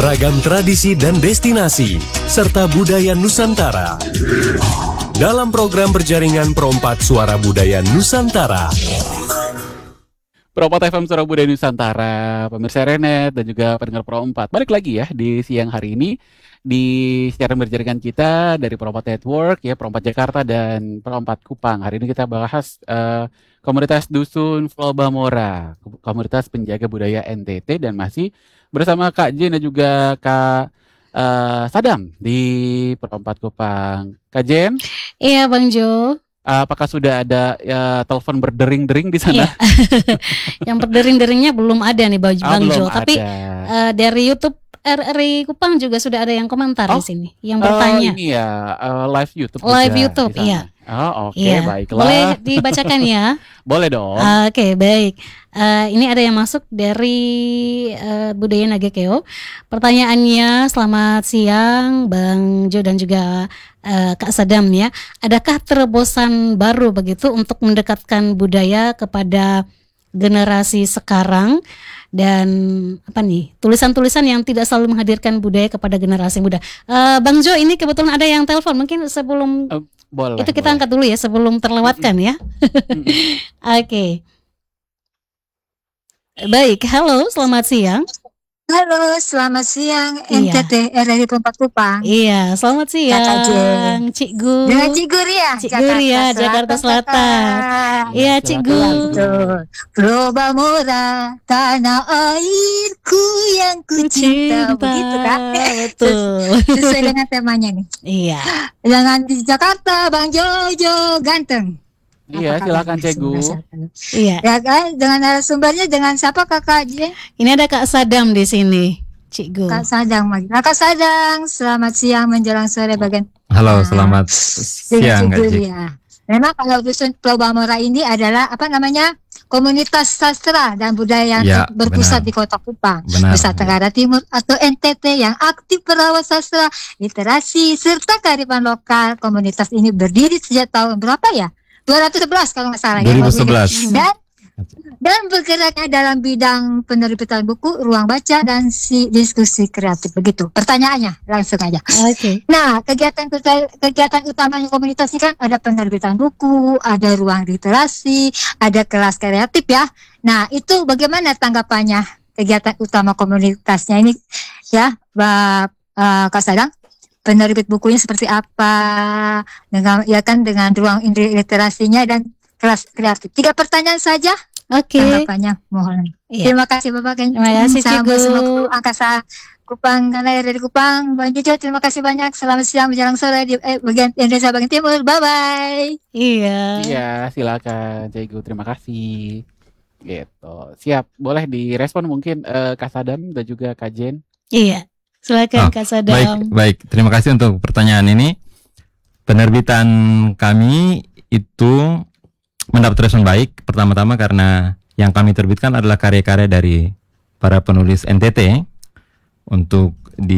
ragam tradisi dan destinasi, serta budaya Nusantara. Dalam program berjaringan Pro4 Suara Budaya Nusantara. Pro4 FM Suara Budaya Nusantara, pemirsa Renet dan juga pendengar Pro4. Balik lagi ya di siang hari ini di siaran berjaringan kita dari Pro4 Network ya, Pro4 Jakarta dan Pro4 Kupang. Hari ini kita bahas komunitas Dusun Flobamora, komunitas penjaga budaya NTT, dan masih bersama Kak Jen dan juga Kak Sadam di Pro4 Kupang. Kak Jen? Iya Bang Jo. Apakah sudah ada telepon berdering-dering di sana? Iya. Yang berdering-deringnya belum ada nih Bang Jo, tapi dari YouTube RRI Kupang juga sudah ada yang komentar di sini, yang bertanya. Ini ya live YouTube. Live YouTube, iya. Oh, oke, iya. Baiklah. Boleh dibacakan ya? Boleh dong. Oke, baik. Ini ada yang masuk dari Budaya Nagekeo. Pertanyaannya, selamat siang Bang Jo dan juga Kak Sadam ya. Adakah terobosan baru begitu untuk mendekatkan budaya kepada generasi sekarang, dan apa nih, tulisan-tulisan yang tidak selalu menghadirkan budaya kepada generasi muda? Bang Jo, ini kebetulan ada yang telepon, mungkin sebelum boleh, itu kita angkat dulu ya sebelum terlewatkan ya. Oke. Baik, halo, selamat siang. Halo, selamat siang NTT RRI Pro4 Kupang. Iya, selamat siang Cik Gu. Dengan Cik Guria, Jakarta Selatan. Iya, Cik Gu. Flobamora, tanah airku yang ku cinta. Begitu kan? Betul. Sesuai dengan temanya nih. Iya. Jangan di Jakarta, Bang Jojo ganteng. Iya, silakan Cik Gu. Iya. Ya kan, dengan narasumbernya dengan siapa Kakak J? Ini ada Kak Sadam di sini, Cik Gu. Kak Sadang lagi. Kak Sadang, selamat siang menjelang sore bagian. Halo, selamat siang Kak J. Memang kalau Dusun Flobamora ini adalah apa namanya, komunitas sastra dan budaya yang berpusat di Kota Kupang, Nusa Tenggara Timur atau NTT, yang aktif merawat sastra, literasi serta kearifan lokal. Komunitas ini berdiri sejak tahun berapa ya? 211 kalau nggak salah 2011. ya. Dan bergeraknya dalam bidang penerbitan buku, ruang baca, dan diskusi kreatif. Begitu pertanyaannya, langsung aja. Oke. Nah, kegiatan utamanya komunitas ini kan ada penerbitan buku, ada ruang literasi, ada kelas kreatif ya. Nah, itu bagaimana tanggapannya kegiatan utama komunitasnya ini ya, Kak Sadang? Penerbit bukunya seperti apa, dengan dengan ruang literasinya dan kelas kreatif. 3 pertanyaan saja. Oke. Tanggapannya mohon. Iya. Terima kasih Bapak. Terima kasih Cigu. Angkasa Kupang, karena dari Kupang. Bang Jojo, terima kasih banyak. Selamat siang menjelang sore di bagian Indonesia bagian timur. Bye bye. Iya. Iya, silakan Cigu. Terima kasih. Gitu. Siap. Boleh direspon mungkin Kak Sadam dan juga Kak Jen. Iya. Silakan Kak Sadam. Baik. Terima kasih untuk pertanyaan ini. Penerbitan kami itu mendapat respon baik. Pertama-tama karena yang kami terbitkan adalah karya-karya dari para penulis NTT untuk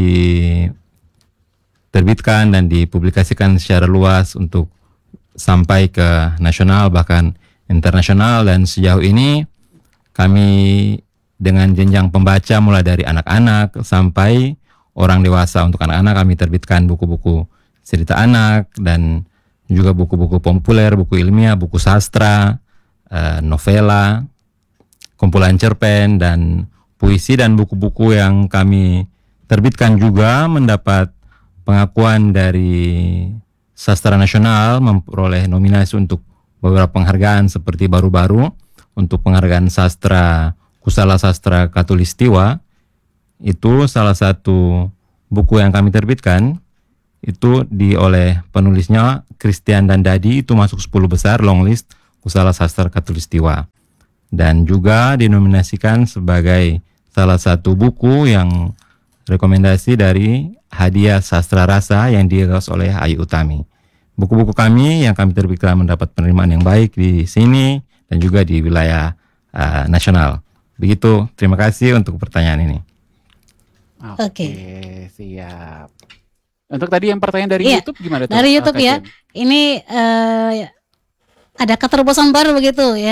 diterbitkan dan dipublikasikan secara luas untuk sampai ke nasional bahkan internasional. Dan sejauh ini kami dengan jenjang pembaca mulai dari anak-anak sampai orang dewasa. Untuk anak-anak kami terbitkan buku-buku cerita anak dan juga buku-buku populer, buku ilmiah, buku sastra, novela, kumpulan cerpen, dan puisi. Dan buku-buku yang kami terbitkan juga mendapat pengakuan dari sastra nasional, memperoleh nominasi untuk beberapa penghargaan seperti baru-baru untuk penghargaan sastra Kusala Sastra Katulistiwa. Itu salah satu buku yang kami terbitkan, itu oleh penulisnya Christian dan Dadi, itu masuk 10 besar longlist Kusala Sastra Katulistiwa, dan juga dinominasikan sebagai salah satu buku yang rekomendasi dari hadiah sastra rasa yang digagas oleh Ayu Utami. Buku-buku kami yang kami terbitkan mendapat penerimaan yang baik di sini dan juga di wilayah nasional. Begitu, terima kasih untuk pertanyaan ini. Oke, siap. Untuk tadi yang pertanyaan dari YouTube gimana tuh? Dari YouTube ya. Ini ada keterobosan baru begitu ya.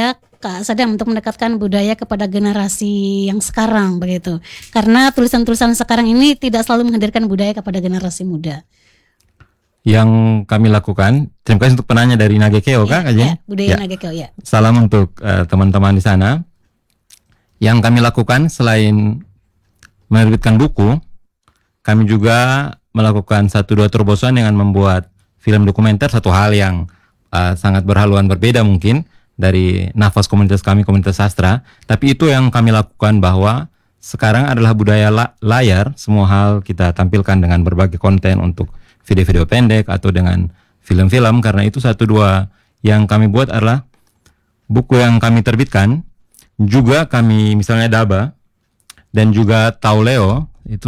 Kak Sadam untuk mendekatkan budaya kepada generasi yang sekarang begitu? Karena tulisan-tulisan sekarang ini tidak selalu menghadirkan budaya kepada generasi muda. Yang kami lakukan, terima kasih untuk penanya dari Nagekeo, Kak Kajen. Budaya Ya. Nagekeo, ya. Salam untuk teman-teman di sana. Yang kami lakukan selain menerbitkan buku, kami juga melakukan 1-2 terobosan dengan membuat film dokumenter, satu hal yang sangat berhaluan berbeda mungkin dari nafas komunitas kami, komunitas sastra. Tapi itu yang kami lakukan, bahwa sekarang adalah budaya layar, semua hal kita tampilkan dengan berbagai konten untuk video-video pendek atau dengan film-film. Karena itu 1-2 yang kami buat adalah buku yang kami terbitkan. Juga kami misalnya Daba dan juga Tauleo, itu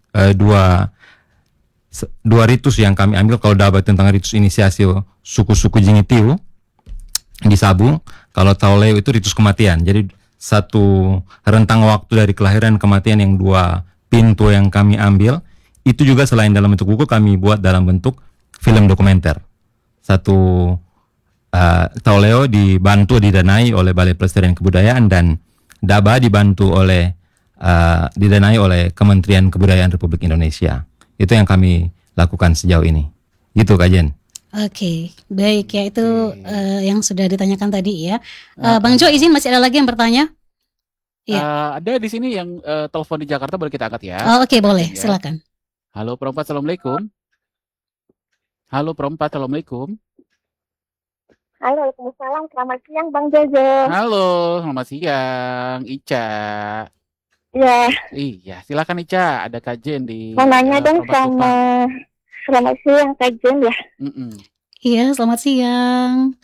dua ritus yang kami ambil. Kalau Daba tentang ritus inisiasi suku-suku Jingitiu di Sabu, kalau Tauleo itu ritus kematian. Jadi satu rentang waktu dari kelahiran kematian yang 2 pintu yang kami ambil. Itu juga selain dalam bentuk buku, kami buat dalam bentuk film dokumenter. Satu Tauleo didanai oleh Balai Pelestarian Kebudayaan, dan Daba didanai oleh Kementerian Kebudayaan Republik Indonesia. Itu yang kami lakukan sejauh ini. Gitu, Kak Jen. Oke, baik ya, itu yang sudah ditanyakan tadi ya. Bang Jo, izin masih ada lagi yang bertanya? Iya. Ada di sini yang telepon di Jakarta, boleh kita angkat ya? Oke, boleh, Ya. silakan. Halo Perempat, Assalamualaikum. Halo Perempat, Assalamualaikum. Halo, Waalaikumsalam. Selamat siang, Bang Jojo. Halo, selamat siang, Ica. Ya, Iya, silakan Ica. Ada Kak Jen di mau nanya dong Perempat Kupang. selamat siang, Kak Jen ya. Mm-mm. Iya, selamat siang.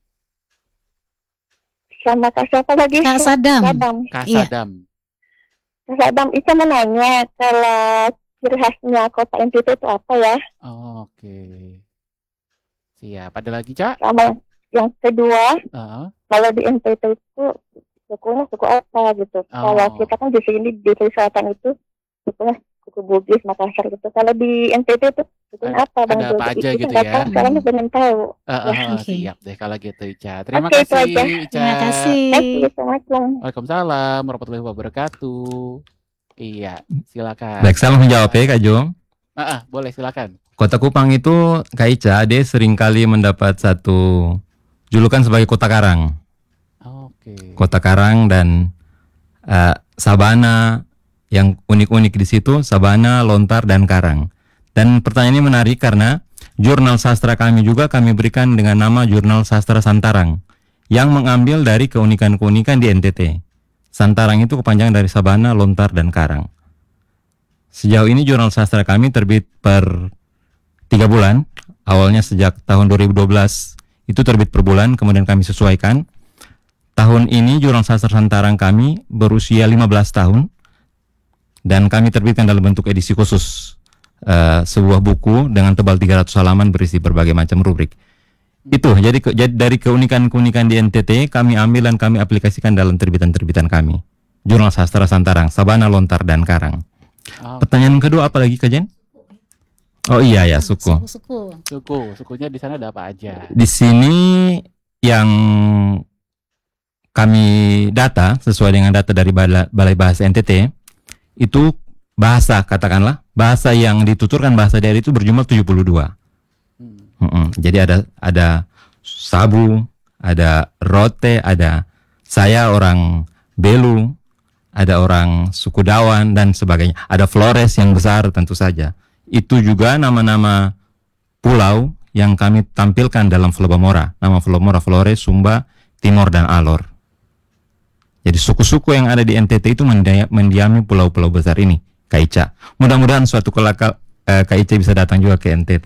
Sama Kak siapa lagi? Kak Sadam. Sadam. Kak Iya. Sadam. Kak Sadam, Ica mau nanya kalau ciri khasnya kota NTT itu apa ya? Oke. Siap. Ada lagi, Cak? Sama yang kedua, Heeh. kalau di NTT itu sukunya suku apa gitu. Kalau kita kan di sini di selatan itu sukunya suku Bugis, Makassar gitu. Kalau di NTT itu sukunya apa, Bang ada Jojo? apa aja Itu gitu nggak ya? tahu, sekarang belum tahu. Oke. Siap deh kalau gitu, Ica. Terima Oke, itu kasih, aja. Ica. Terima kasih. Assalamualaikum. Waalaikumsalam warahmatullahi wabarakatuh. Iya, silakan. Baik, salam menjawab ya, Kak Jo. Boleh silakan. Kota Kupang itu, Kak Ica, dia seringkali mendapat satu julukan sebagai kota karang. Oke. Kota karang dan sabana. Yang unik-unik di situ sabana, lontar, dan karang. Dan pertanyaan ini menarik karena jurnal sastra kami juga kami berikan dengan nama Jurnal Sastra Santarang, yang mengambil dari keunikan-keunikan di NTT. Santarang itu kepanjangan dari sabana, lontar, dan karang. Sejauh ini jurnal sastra kami terbit per 3 bulan. Awalnya sejak tahun 2012 itu terbit per bulan, kemudian kami sesuaikan. Tahun ini jurnal sastra Santarang kami berusia 15 tahun. Dan kami terbitkan dalam bentuk edisi khusus, sebuah buku dengan tebal 300 halaman berisi berbagai macam rubrik. Itu jadi dari keunikan-keunikan di NTT kami ambil dan kami aplikasikan dalam terbitan-terbitan kami. Jurnal Sastra Santarang, Sabana, Lontar, dan Karang. Pertanyaan kedua apa lagi, Kak Jen? Oh iya ya, suku. Sukunya di sana ada apa aja? Di sini yang kami data sesuai dengan data dari Balai Bahasa NTT, itu bahasa, katakanlah bahasa yang dituturkan bahasa daerah itu berjumlah 72. Jadi ada Sabu, ada Rote, ada saya orang Belu, ada orang suku Dawan dan sebagainya. Ada Flores yang besar tentu saja. Itu juga nama-nama pulau yang kami tampilkan dalam Flobamora. Nama Flobamora, Flores, Sumba, Timor, dan Alor. Jadi suku-suku yang ada di NTT itu mendiami pulau-pulau besar ini, Kak Ica. Mudah-mudahan suatu kelak Kak Ica bisa datang juga ke NTT.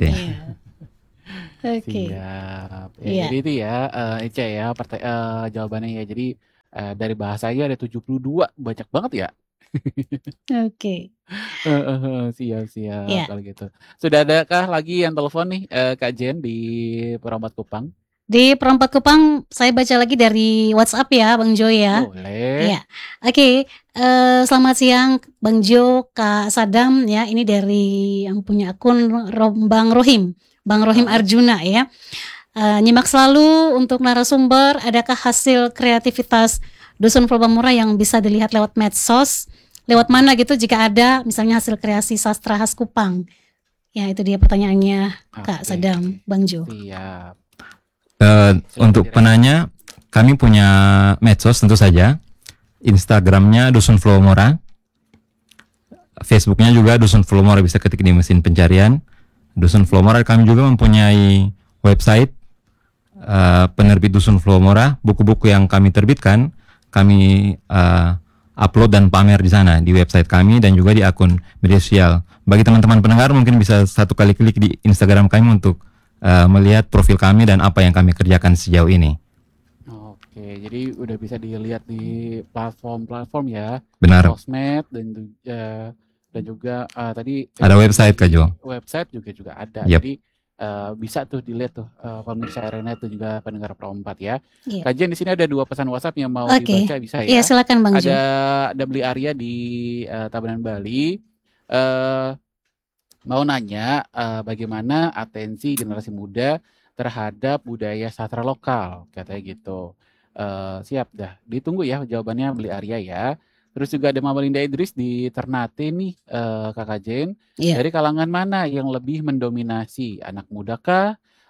Oke. Siap. Iya. Jadi itu ya, Ica ya, jawabannya ya. Jadi dari bahasanya ada 72, banyak banget ya. Oke. Siap Iya. kalau gitu. Sudah adakah lagi yang telepon nih, Kak Jen di Perompat Kupang? Di Perompat Kupang saya baca lagi dari WhatsApp ya, Bang Jo ya. Boleh. Iya. Oke. Selamat siang Bang Jo, Kak Sadam ya. Ini dari yang punya akun Bang Rohim Arjuna ya. Nyimak selalu untuk narasumber. Adakah hasil kreativitas Dusun Flow Murah yang bisa dilihat lewat medsos? Lewat mana gitu jika ada misalnya hasil kreasi sastra khas Kupang? Ya itu dia pertanyaannya Kak Oke. Sadam, Bang Jo. Siap. Untuk penanya, kami punya medsos tentu saja. Instagramnya Dusun Flow Mora, Facebooknya juga Dusun Flow Mora, bisa ketik di mesin pencarian Dusun Flow Mora. Kami juga mempunyai website penerbit Dusun Flow Mora. Buku-buku yang kami terbitkan kami upload dan pamer di sana di website kami dan juga di akun media sosial. Bagi teman-teman pendengar mungkin bisa satu kali klik di Instagram kami untuk melihat profil kami dan apa yang kami kerjakan sejauh ini. Oke, jadi udah bisa dilihat di platform-platform ya, Benar. sosmed dan juga tadi Ada website Kak Jo. website juga ada. Yap. Jadi bisa tuh dilihat tuh pemirsa Renet dan juga pendengar Pro 4 ya. Iya. Kajian di sini ada 2 pesan WhatsApp yang mau Oke. dibaca bisa ya. Iya silakan Bang Jo. Ada Beli Arya di Tabanan Bali. Mau nanya bagaimana atensi generasi muda terhadap budaya sastra lokal, katanya gitu. Siap dah, ditunggu ya jawabannya Beli Arya ya. Terus juga ada Mama Linda Idris di Ternate nih, Kakak Jen. Iya. Dari kalangan mana yang lebih mendominasi, anak muda kah?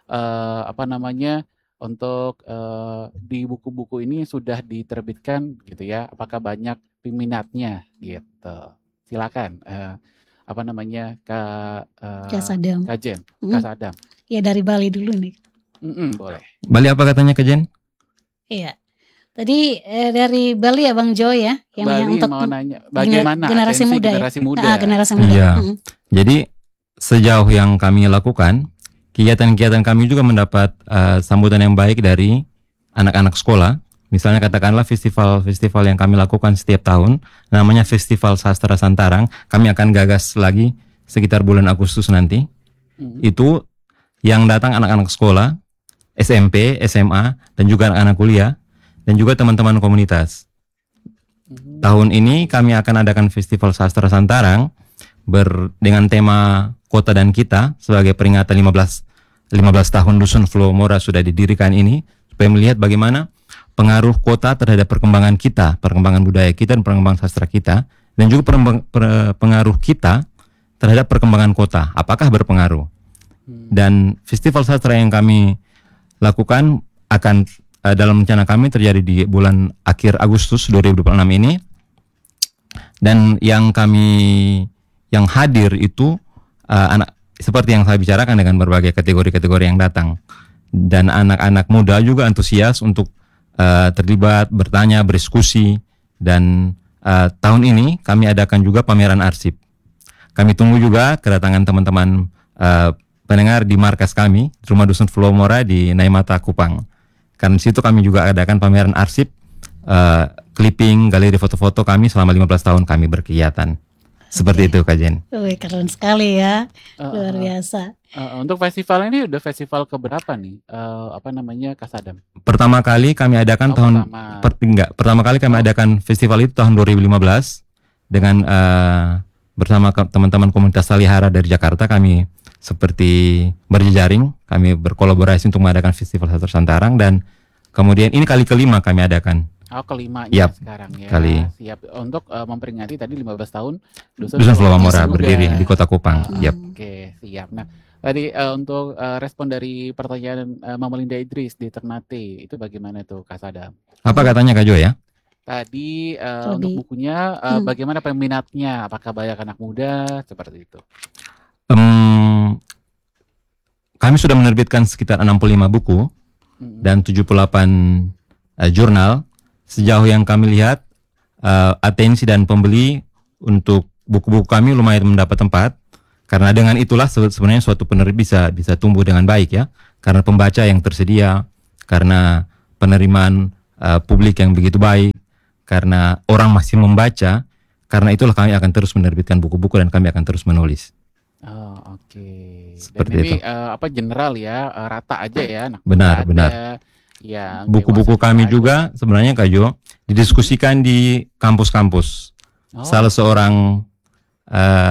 Untuk di buku-buku ini sudah diterbitkan gitu ya? Apakah banyak peminatnya gitu? Silakan. Kak Sadam. Kak Jen, Mm. Kak Sadam. Ya dari Bali dulu nih. Boleh. Bali apa katanya Kak Jen? Iya. Tadi dari Bali ya Bang Jo ya, yang Bali untuk mau nanya bagaimana generasi atensi muda ya? generasi muda. generasi muda. Iya. Mm. Jadi sejauh yang kami lakukan, kegiatan-kegiatan kami juga mendapat sambutan yang baik dari anak-anak sekolah. Misalnya katakanlah festival-festival yang kami lakukan setiap tahun, namanya Festival Sastra Santarang. Kami akan gagas lagi sekitar bulan Agustus nanti. Itu yang datang anak-anak sekolah, SMP, SMA, dan juga anak-anak kuliah, dan juga teman-teman komunitas. Tahun ini kami akan adakan Festival Sastra Santarang dengan tema Kota dan Kita sebagai peringatan 15 tahun Dusun Flow Mora sudah didirikan ini, supaya melihat bagaimana pengaruh kota terhadap perkembangan kita, perkembangan budaya kita dan perkembangan sastra kita, dan juga pengaruh kita terhadap perkembangan kota. Apakah berpengaruh? Dan festival sastra yang kami lakukan akan dalam rencana kami terjadi di bulan akhir Agustus 2026 ini. Dan yang hadir itu anak, seperti yang saya bicarakan, dengan berbagai kategori-kategori yang datang. Dan anak-anak muda juga antusias untuk terlibat, bertanya, berdiskusi. Dan tahun ini kami adakan juga pameran arsip. Kami tunggu juga kedatangan teman-teman pendengar di markas kami, Rumah Dusun Flow Mora di Naimata, Kupang. Karena di situ kami juga adakan pameran arsip, clipping, galeri foto-foto kami selama 15 tahun kami berkegiatan. Seperti itu Kak Jen. Wih, keren sekali ya. Luar biasa. Untuk festival ini udah festival keberapa nih? Kak Sadam? Pertama kali kami adakan pertama kali kami adakan festival itu tahun 2015 dengan bersama teman-teman komunitas Salihara dari Jakarta. Kami seperti berjejaring, kami berkolaborasi untuk mengadakan festival sastra Santarang, dan kemudian ini kali kelima kami adakan. Kelimanya sekarang ya. Siap untuk memperingati tadi 15 tahun Dusun Flow Mora berdiri di Kota Kupang. Oke, siap. Nah, tadi untuk respon dari pertanyaan Mama Linda Idris di Ternate, itu bagaimana tuh Kak Sadam? Apa katanya Kak Jo ya? Tadi untuk bukunya bagaimana peminatnya? Apakah banyak anak muda seperti itu? Kami sudah menerbitkan sekitar 65 buku dan 78 jurnal. Sejauh yang kami lihat, atensi dan pembeli untuk buku-buku kami lumayan mendapat tempat. Karena dengan itulah sebenarnya suatu penerbit bisa tumbuh dengan baik ya. Karena pembaca yang tersedia, karena penerimaan publik yang begitu baik, karena orang masih membaca. Karena itulah kami akan terus menerbitkan buku-buku dan kami akan terus menulis. Oke. Seperti dan ini itu. General ya, rata aja ya. Benar. Ya, buku-buku kami juga sebenarnya Kak Jo didiskusikan di kampus-kampus. Salah seorang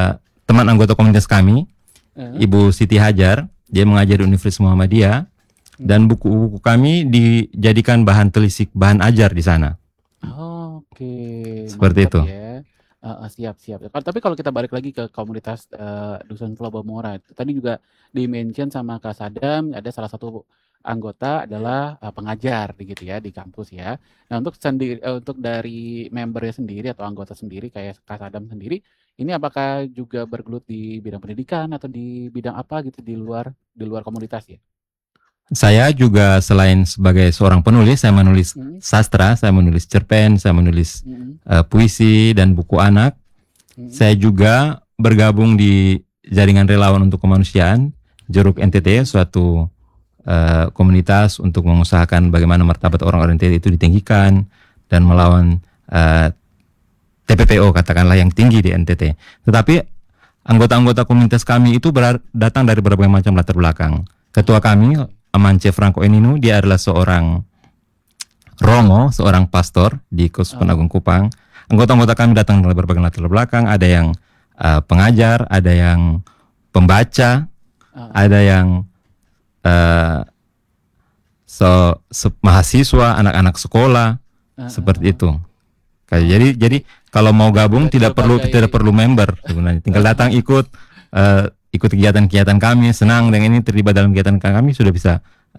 teman anggota komunitas kami, Ibu Siti Hajar, dia mengajar di Universitas Muhammadiyah. dan buku-buku kami dijadikan bahan telisik, bahan ajar di sana. Oke, Seperti mantap itu. ya. Siap. Tapi kalau kita balik lagi ke komunitas Dusun Pulau Bamora, tadi juga di-mention sama Kak Sadam, ada salah satu anggota adalah pengajar gitu ya di kampus ya. Nah untuk dari membernya sendiri atau anggota sendiri kayak Kak Sadam sendiri, ini apakah juga bergelut di bidang pendidikan atau di bidang apa gitu di luar komunitas ya? Saya juga selain sebagai seorang penulis, saya menulis sastra, saya menulis cerpen, saya menulis puisi dan buku anak. Saya juga bergabung di Jaringan Relawan untuk Kemanusiaan, Jeruk NTT, suatu komunitas untuk mengusahakan bagaimana martabat orang-orang NTT itu ditinggikan dan melawan TPPO katakanlah yang tinggi di NTT. Tetapi anggota-anggota komunitas kami itu datang dari berbagai macam latar belakang. Ketua kami Amance Franco Eninu, dia adalah seorang Romo, seorang pastor di Keuskupan Agung Kupang. Anggota-anggota kami datang dari berbagai latar belakang, ada yang pengajar, ada yang pembaca, ada yang mahasiswa, anak-anak sekolah, seperti itu. Jadi kalau mau gabung tidak perlu member sebenarnya, tinggal datang ikut kegiatan-kegiatan kami, senang dengan ini, terlibat dalam kegiatan kami, sudah bisa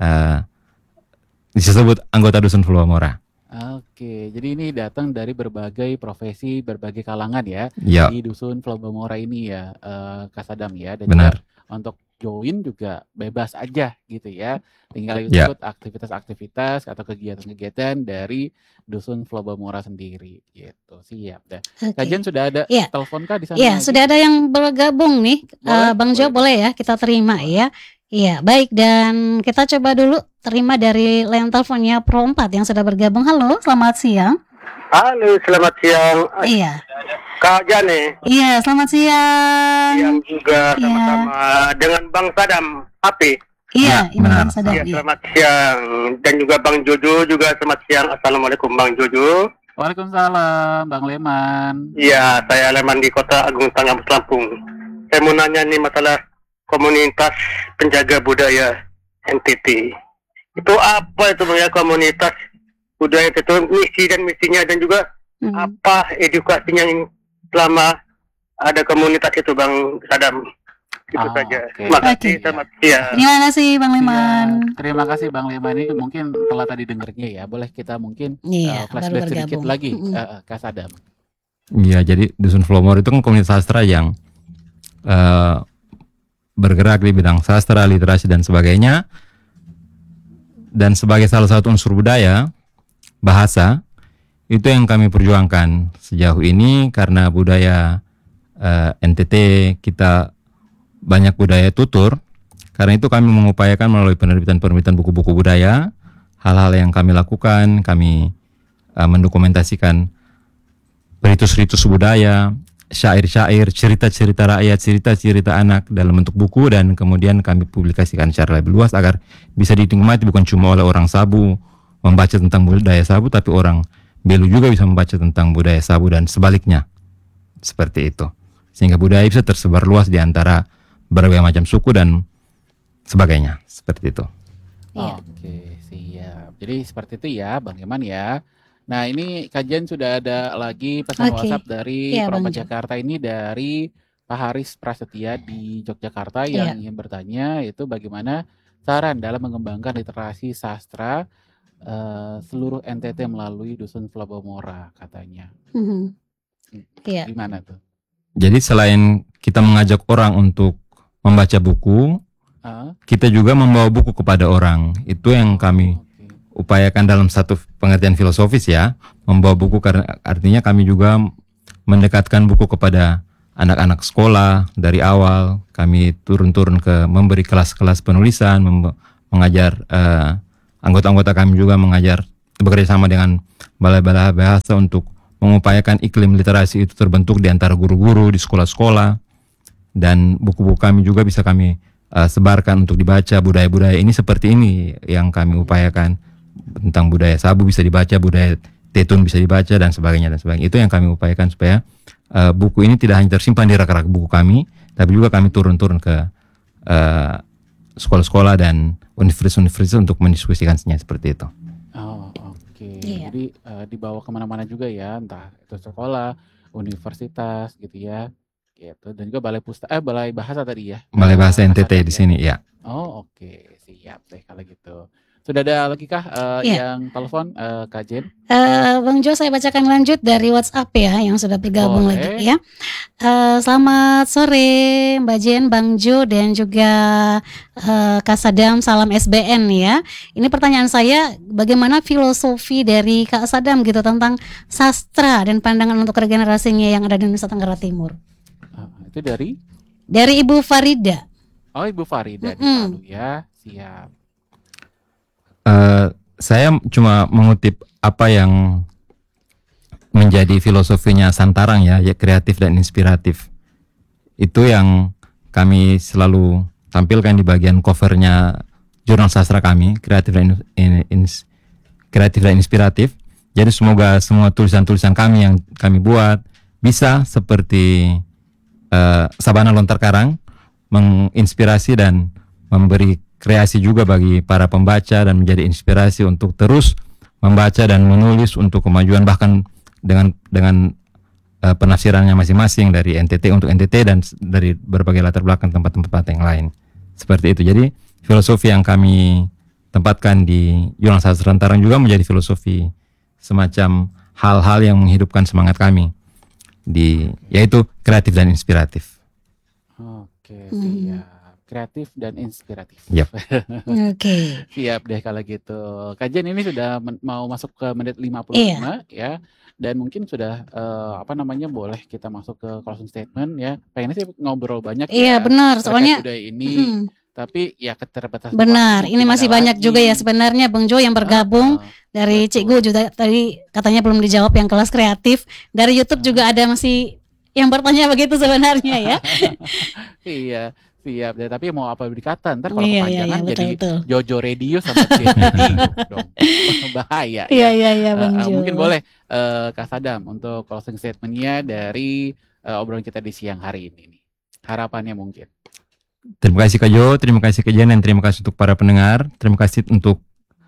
disebut anggota Dusun Pulau Bamora. Oke, jadi ini datang dari berbagai profesi, berbagai kalangan ya, di Dusun Pulau Bamora ini ya, Kak Sadam ya. Dan benar. juga untuk join juga bebas aja gitu ya, tinggal ikut aktivitas-aktivitas atau kegiatan-kegiatan dari Dusun Pulau Bamora sendiri gitu. Siap dah. Kajian sudah ada telepon Kak di sana? Iya, sudah ada yang bergabung nih. Bang Jo boleh ya kita terima ya. Iya, baik, dan kita coba dulu terima dari line teleponnya Pro 4 yang sudah bergabung. Halo, selamat siang. Halo, selamat siang. Iya. Kak Jane. Iya, selamat siang. Siang juga sama-sama dengan Bang Sadam HP. Iya, ini Bang Sadam. Iya, selamat siang. Dan juga Bang Jojo juga selamat siang. Assalamualaikum Bang Jojo. Waalaikumsalam Bang Leman. Iya, saya Leman di Kota Agung Tanggamus Lampung. Saya mau nanya nih masalah komunitas penjaga budaya NTT. Itu apa itu Bang ya, komunitas budaya itu, misi dan misinya, dan juga apa edukasinya yang selama ada komunitas itu Bang Sadam. Itu saja. Terima kasih, selamat siang. Terima kasih Bang Leman. Terima kasih Bang Leman, ini mungkin telah tadi dengarnya ya. Boleh kita mungkin flashback sedikit lagi Kak Sadam. Iya, jadi Dusun Pulau Bamora itu kan komunitas sastra yang bergerak di bidang sastra, literasi dan sebagainya. Dan sebagai salah satu unsur budaya, bahasa, itu yang kami perjuangkan sejauh ini, karena budaya NTT kita banyak budaya tutur. Karena itu kami mengupayakan melalui penerbitan buku-buku budaya, hal-hal yang kami lakukan, kami mendokumentasikan ritus-ritus budaya, syair-syair, cerita-cerita rakyat, cerita-cerita anak dalam bentuk buku, dan kemudian kami publikasikan secara lebih luas agar bisa dinikmati bukan cuma oleh orang Sabu membaca tentang budaya Sabu, tapi orang Belu juga bisa membaca tentang budaya Sabu dan sebaliknya. Seperti itu. Sehingga budaya bisa tersebar luas di antara berbagai macam suku dan sebagainya. Seperti itu. Oke, siap. Jadi seperti itu ya Bang Iman ya. Nah, ini kajian sudah ada lagi pesan WhatsApp dari Perompak Jakarta ini, dari Pak Haris Prasetya di Yogyakarta yang ingin bertanya itu bagaimana saran dalam mengembangkan literasi sastra seluruh NTT melalui Dusun Pulau Bamora katanya. Gimana tuh? Jadi selain kita mengajak orang untuk membaca buku, kita juga membawa buku kepada orang. Itu yang kami upayakan dalam satu pengertian filosofis ya, membawa buku, karena artinya kami juga mendekatkan buku kepada anak-anak sekolah. Dari awal kami turun-turun ke memberi kelas-kelas penulisan, mengajar anggota-anggota kami juga mengajar, bekerja sama dengan balai-balai bahasa untuk mengupayakan iklim literasi itu terbentuk di antara guru-guru di sekolah-sekolah, dan buku-buku kami juga bisa kami sebarkan untuk dibaca. Budaya-budaya ini seperti ini yang kami upayakan, tentang budaya Sabu bisa dibaca, budaya Tetun bisa dibaca, dan sebagainya dan sebagainya. Itu yang kami upayakan supaya buku ini tidak hanya tersimpan di rak-rak buku kami, tapi juga kami turun-turun ke sekolah-sekolah dan universitas untuk mendiskusikannya seperti itu. Oh, oke. Iya. Jadi dibawa kemana-mana juga ya, entah itu sekolah, universitas gitu ya, gitu. Dan juga balai bahasa tadi ya. Balai Bahasa NTT di ya. sini ya. Oh, oke, siap deh kalau gitu. Sudah ada lagi kah Iya. yang telepon Kak Jen? Bang Jo, saya bacakan lanjut dari WhatsApp ya yang sudah bergabung Boleh. lagi ya. Selamat sore Mbak Jen, Bang Jo dan juga Kak Sadam, salam SBN ya. Ini pertanyaan saya, bagaimana filosofi dari Kak Sadam gitu tentang sastra dan pandangan untuk regenerasinya yang ada di Nusa Tenggara Timur? Itu dari Dari Ibu Farida. Ibu Farida di Mm-mm. Palu ya. Siap. Saya cuma mengutip apa yang menjadi filosofinya Santarang ya, kreatif dan inspiratif. Itu yang kami selalu tampilkan di bagian covernya jurnal sastra kami, kreatif dan inspiratif. Jadi semoga semua tulisan-tulisan kami yang kami buat bisa seperti Sabana Lontar Karang, menginspirasi dan memberi kreasi juga bagi para pembaca dan menjadi inspirasi untuk terus membaca dan menulis untuk kemajuan, bahkan dengan penafsirannya masing-masing dari NTT untuk NTT dan dari berbagai latar belakang tempat-tempat yang lain. Seperti itu. Jadi filosofi yang kami tempatkan di Jurnal Sastra Santarang juga menjadi filosofi semacam hal-hal yang menghidupkan semangat kami yaitu kreatif dan inspiratif. Oke, siap. Kreatif dan inspiratif. Yap. Oke. Siap deh kalau gitu. Kajian ini sudah mau masuk ke menit 55 ya. Dan mungkin sudah boleh kita masuk ke closing statement ya. Pengennya sih ngobrol banyak Iya ya. benar, terkait soalnya budaya ini. Tapi ya keterbatasan benar, waktu ini mungkin masih ada banyak lagi. juga ya sebenarnya Bang Jo yang bergabung dari betul. Cikgu juga tadi katanya belum dijawab yang kelas kreatif. Dari YouTube juga ada masih yang bertanya begitu sebenarnya ya. Iya, siap deh. Tapi mau apa dikata ntar kalau Iya, kepanjangan jadi betul. Jojo Radio sama Jen Radio dong. Bahaya Iya ya. iya Bang Jo. Mungkin boleh Kak Sadam untuk closing statement-nya dari obrolan kita di siang hari ini nih. Harapannya mungkin. Terima kasih Kak Jo, terima kasih Kak Jen, dan terima kasih untuk para pendengar. Terima kasih untuk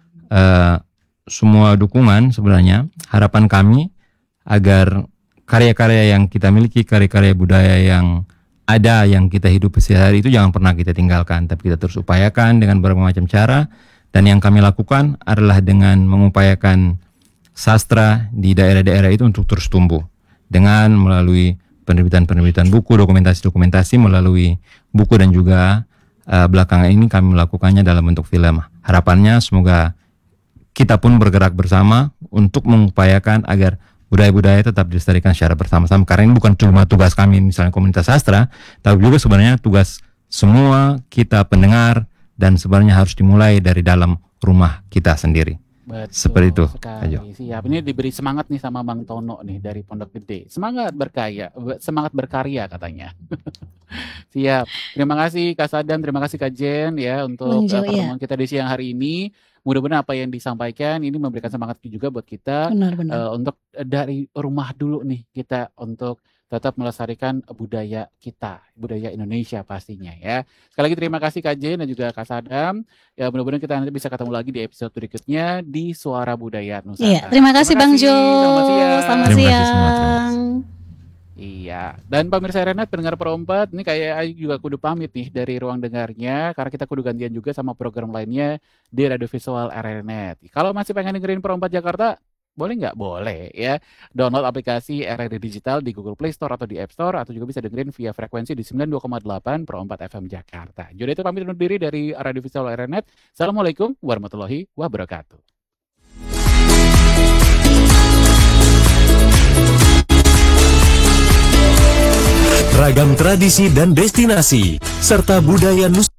semua dukungan sebenarnya. Harapan kami agar karya-karya yang kita miliki, karya-karya budaya yang ada, yang kita hidup sehari-hari itu jangan pernah kita tinggalkan, tapi kita terus upayakan dengan berbagai macam cara. Dan yang kami lakukan adalah dengan mengupayakan sastra di daerah-daerah itu untuk terus tumbuh dengan melalui penerbitan buku, dokumentasi melalui buku, dan juga belakangan ini kami melakukannya dalam bentuk film. Harapannya semoga kita pun bergerak bersama untuk mengupayakan agar budaya-budaya tetap dilestarikan secara bersama-sama, karena ini bukan cuma tugas kami misalnya komunitas sastra, tapi juga sebenarnya tugas semua kita pendengar, dan sebenarnya harus dimulai dari dalam rumah kita sendiri. Betul Seperti itu, sekali. Ajo. Siap. Ini diberi semangat nih sama Bang Tono nih dari Pondok Gede. Semangat berkarya katanya. Siap. Terima kasih Kak Sadam, terima kasih Kak Jen ya untuk Bang Jo, pertemuan kita di siang hari ini. Mudah-mudahan apa yang disampaikan ini memberikan semangat juga buat kita Benar. untuk dari rumah dulu nih kita untuk tetap melestarikan budaya kita, budaya Indonesia pastinya ya. Sekali lagi terima kasih Kak Jen dan juga Kak Sadam. Ya mudah-mudahan kita nanti bisa ketemu lagi di episode berikutnya di Suara Budaya Nusantara. Iya, terima kasih Bang Jo. Selamat siang. Selamat Terima kasih semua, terima siang. Iya, dan pemirsa Renet pendengar Perompat, ini kayak Ayu juga kudu pamit nih dari ruang dengarnya, karena kita kudu gantian juga sama program lainnya di Radio Visual Renet. Kalau masih pengen dengerin Perompat Jakarta, boleh nggak? Boleh ya. Download aplikasi RRI Digital di Google Play Store atau di App Store, atau juga bisa dengerin via frekuensi di 92,8 Perompat FM Jakarta. Jadi itu pamit undur diri dari Radio Visual Renet. Assalamualaikum warahmatullahi wabarakatuh. Ragam tradisi dan destinasi serta budaya Nusantara